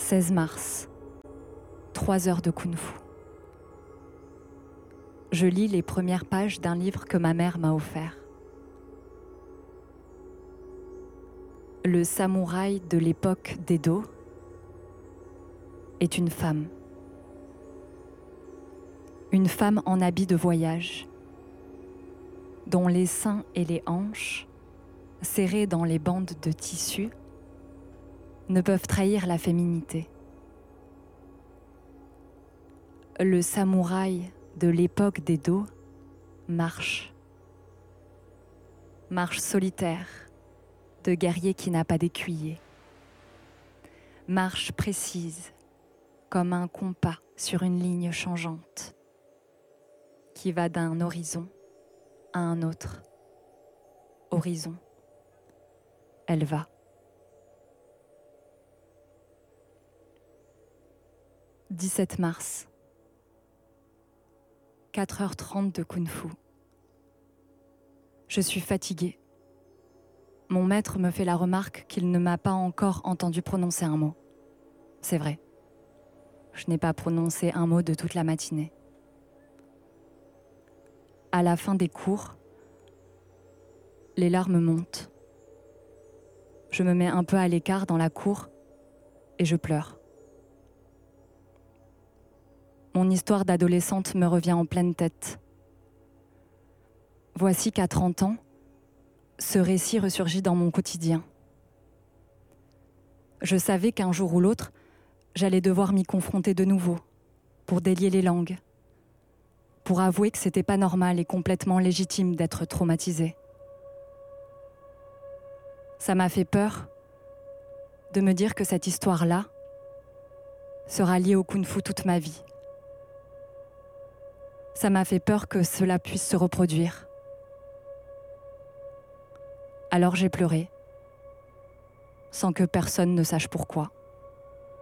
16 mars, 3 heures de kung-fu. Je lis les premières pages d'un livre que ma mère m'a offert. Le samouraï de l'époque d'Edo est une femme. Une femme en habit de voyage, dont les seins et les hanches, serrés dans les bandes de tissu, ne peuvent trahir la féminité. Le samouraï de l'époque d'Edo marche solitaire de guerrier qui n'a pas d'écuyer, marche précise comme un compas sur une ligne changeante qui va d'un horizon à un autre. Horizon, elle va. « 17 mars, 4h30 de kung-fu. Je suis fatiguée. Mon maître me fait la remarque qu'il ne m'a pas encore entendu prononcer un mot. C'est vrai. Je n'ai pas prononcé un mot de toute la matinée. À la fin des cours, les larmes montent. Je me mets un peu à l'écart dans la cour et je pleure. Mon histoire d'adolescente me revient en pleine tête. Voici qu'à 30 ans, ce récit ressurgit dans mon quotidien. Je savais qu'un jour ou l'autre, j'allais devoir m'y confronter de nouveau, pour délier les langues, pour avouer que c'était pas normal et complètement légitime d'être traumatisée. Ça m'a fait peur de me dire que cette histoire-là sera liée au kung-fu toute ma vie. Ça m'a fait peur que cela puisse se reproduire. Alors j'ai pleuré, sans que personne ne sache pourquoi.